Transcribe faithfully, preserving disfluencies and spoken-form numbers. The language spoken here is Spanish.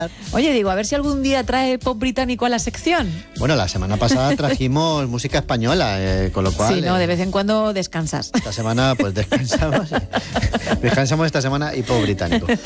Oye, digo, a ver si algún día trae pop británico a la sección. Bueno, la semana pasada trajimos música española, eh, con lo cual... Sí, no, de eh, vez en cuando descansas. Esta semana pues descansamos. Descansamos esta semana y pop británico.